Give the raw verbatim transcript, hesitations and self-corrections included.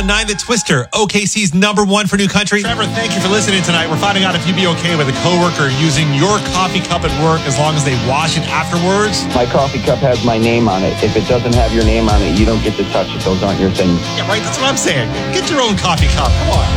one nine, The Twister, O K C's number one for new country. Trevor, thank you for listening tonight. We're finding out if you'd be okay with a coworker using your coffee cup at work as long as they wash it afterwards. My coffee cup has my name on it. If it doesn't have your name on it, you don't get to touch it. Those aren't your things. Yeah, right. That's what I'm saying. Get your own coffee cup. Come on.